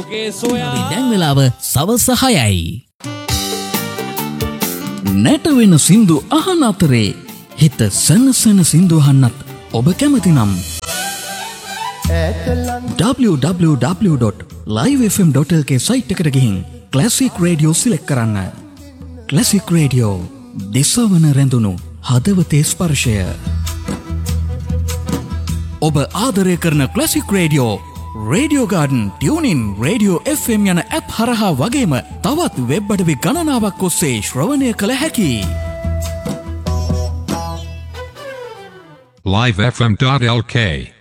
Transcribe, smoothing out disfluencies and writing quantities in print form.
මගේ සොයා දැන් වෙලාව සවස් 6යි. නැට වෙන සින්දු අහන අතරේ හිත සනසන සින්දු අහන්නත් ඔබ කැමති නම් www.livefm.lk සයිට් එකට ගිහින් ක්ලාසික් රේඩියෝ සිලෙක්ට් කරන්න. ක්ලාසික් රේඩියෝ දිසවන රැඳුණු හදවතේ ස්පර්ශය. ඔබ ආදරය කරන classic radio radio garden, tuning, radio FM යන ඇප් හරහා වගේම තවත් වෙබ් අඩවි ගණනාවක් ඔස්සේ ශ්‍රවණය කළ හැකි. livefm.lk